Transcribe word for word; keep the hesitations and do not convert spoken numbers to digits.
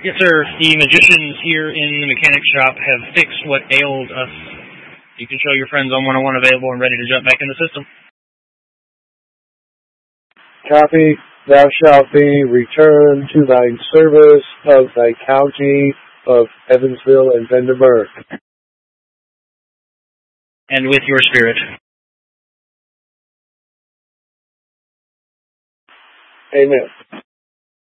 Yes, sir. The magicians here in the mechanic shop have fixed what ailed us. You can show your friends on one oh one available and ready to jump back in the system. Copy. Thou shalt be returned to thy service of thy county of Evansville and Vandenberg. And with your spirit. Amen.